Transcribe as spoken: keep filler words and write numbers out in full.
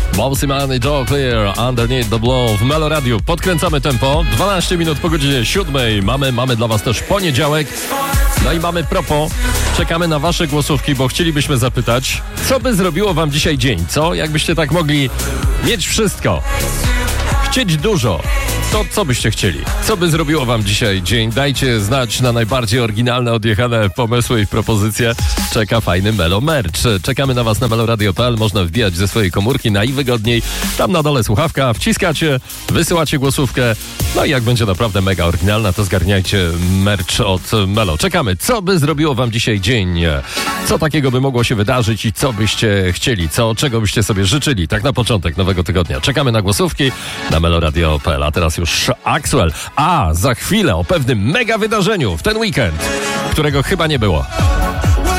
Bossy Man i Joe Clear, Underneath the Blow w Melo Radio. Podkręcamy tempo. dwanaście minut po godzinie siódmej. Mamy, mamy dla was też poniedziałek. No i mamy propos. Czekamy na wasze głosówki, bo chcielibyśmy zapytać, co by zrobiło wam dzisiaj dzień, co? Jakbyście tak mogli mieć wszystko, chcieć dużo, to co byście chcieli? Co by zrobiło wam dzisiaj dzień? Dajcie znać na najbardziej oryginalne, odjechane pomysły i propozycje. Czeka fajny Melo Merch. Czekamy na was na meloradio kropka p l. Można wbijać ze swojej komórki najwygodniej. Tam na dole słuchawka, wciskacie, wysyłacie głosówkę. No i jak będzie naprawdę mega oryginalna, to zgarniajcie merch od Melo. Czekamy. Co by zrobiło wam dzisiaj dzień? Co takiego by mogło się wydarzyć i co byście chcieli? Co, czego byście sobie życzyli? Tak na początek nowego tygodnia. Czekamy na głosówki na meloradio kropka p l. A teraz już Axwell. A za chwilę o pewnym mega wydarzeniu w ten weekend, którego chyba nie było.